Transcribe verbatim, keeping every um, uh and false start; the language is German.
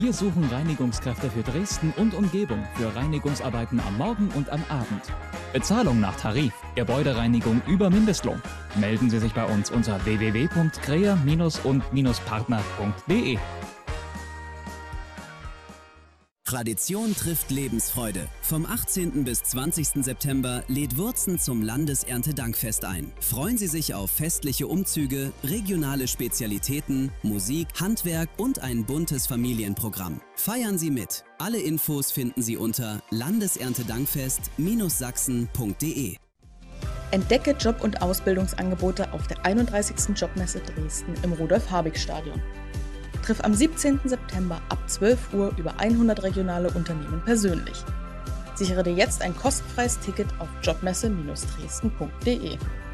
Wir suchen Reinigungskräfte für Dresden und Umgebung für Reinigungsarbeiten am Morgen und am Abend. Bezahlung nach Tarif, Gebäudereinigung über Mindestlohn. Melden Sie sich bei uns unter w w w punkt krea und partner punkt de. Tradition trifft Lebensfreude. Vom achtzehnten bis zwanzigsten September lädt Wurzen zum Landeserntedankfest ein. Freuen Sie sich auf festliche Umzüge, regionale Spezialitäten, Musik, Handwerk und ein buntes Familienprogramm. Feiern Sie mit. Alle Infos finden Sie unter landeserntedankfest Sachsen punkt de. Entdecke Job- und Ausbildungsangebote auf der einunddreißigsten Jobmesse Dresden im Rudolf-Habig-Stadion. Triff am siebzehnten September ab zwölf Uhr über hundert regionale Unternehmen persönlich. Sichere dir jetzt ein kostenfreies Ticket auf jobmesse Bindestrich dresden punkt de.